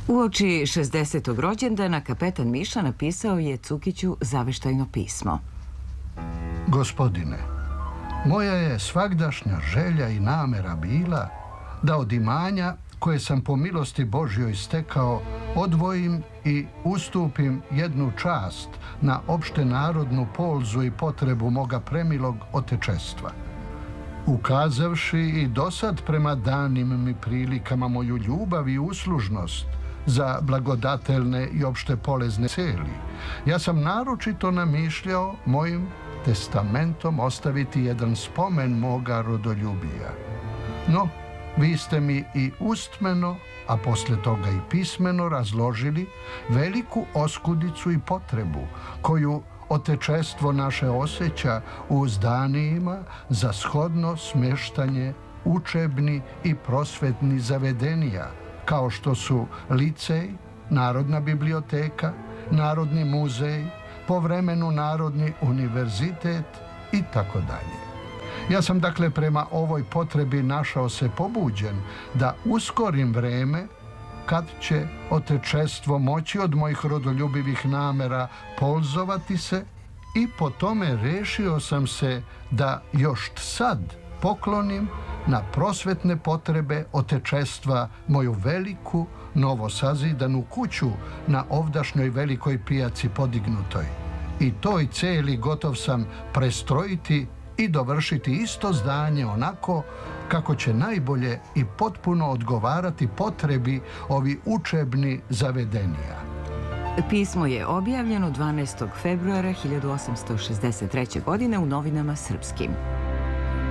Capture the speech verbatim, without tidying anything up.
Uoči šezdesetog rođendana kapetan Miša napisao je Cukiću zaveštajno pismo. Gospodine, moja je svagdašnja želja i namera bila da od imanja koje sam po milosti Božjoj stekao odvojim i ustupim jednu čast na opšte narodnu polzu i potrebu moga premilog otečestva. Ukazavši i dosad prema danim mi prilikama moju ljubav i uslužnost za blagodatelne i opšte polezne celi, ja sam naročito namišljao mojim testamentom ostaviti jedan spomen moga rodoljubija. No, vi ste mi i ustmeno, a posle toga i pismeno razložili veliku oskudicu i potrebu koju otečestvo naše osjeća u zdanijima za shodno smeštanje učebni i prosvetni zavedenija, kao što su licej, Narodna biblioteka, Narodni muzej, po vremenu Narodni univerzitet i tako dalje. Ja sam dakle prema ovoj potrebi našao se pobuđen da uskorim vreme kad će otečestvo moći od mojih rodoljubivih namera polzovati se i po tome rešio sam se da još sad poklonim na prosvetne potrebe otečestva moju veliku, novosazidanu kuću na ovdašnjoj velikoj pijaci podignutoj. I toj celi gotov sam prestrojiti i dovršiti isto zdanje onako kako će najbolje i potpuno odgovarati potrebi ovi učebni zavedenija. Pismo je objavljeno dvanaestog februara hiljadu osamsto šezdeset treće. godine u novinama Srpskim.